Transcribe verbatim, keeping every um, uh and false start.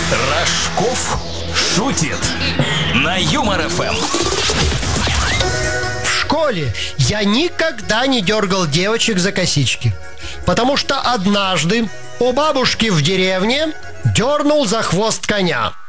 Рожков шутит на Юмор эф эм. В школе я никогда не дергал девочек за косички, потому что однажды у бабушки в деревне дернул за хвост коня.